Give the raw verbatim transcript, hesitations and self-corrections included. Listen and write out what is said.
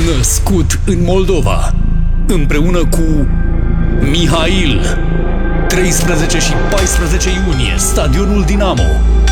Născut în Moldova, împreună cu Mihail. treisprezece și paisprezece iunie, Stadionul Dinamo.